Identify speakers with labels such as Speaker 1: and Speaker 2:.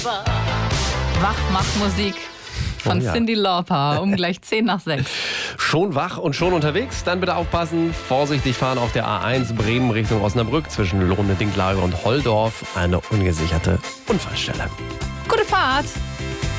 Speaker 1: Wachmachmusik von Cyndi Lauper um gleich 6:10.
Speaker 2: Schon wach und schon unterwegs? Dann bitte aufpassen. Vorsichtig fahren auf der A1 Bremen Richtung Osnabrück zwischen Lohne-Dinklage und Holldorf. Eine ungesicherte Unfallstelle.
Speaker 1: Gute Fahrt!